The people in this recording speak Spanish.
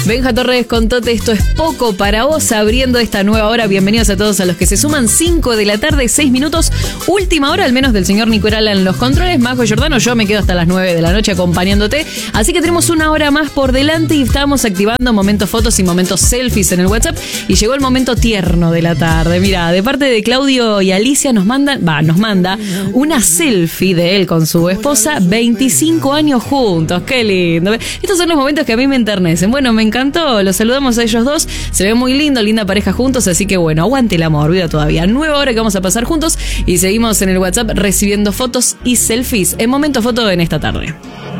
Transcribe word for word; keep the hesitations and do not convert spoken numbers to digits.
Benja Torres con Tote, esto es poco para vos, abriendo esta nueva hora. Bienvenidos a todos a los que se suman. Cinco de la tarde, seis minutos. Última hora, al menos del señor Nicolala en los controles. Majo Giordano, yo me quedo hasta las nueve de la noche acompañándote. Así que tenemos una hora más por delante y estamos activando momentos fotos y momentos selfies en el WhatsApp. Y llegó el momento tierno de la tarde. Mira, de parte de Claudio y Alicia nos mandan, va, nos manda una selfie de él con su esposa, veinticinco años juntos. Qué lindo. Estos son los momentos que a mí me enternecen. Bueno, me encantó. Los saludamos a ellos dos. Se ve muy lindo, linda pareja juntos. Así que bueno, aguante el amor, vida todavía. Nueva hora que vamos a pasar juntos y seguimos en el WhatsApp recibiendo fotos y selfies en Momento Foto en esta tarde.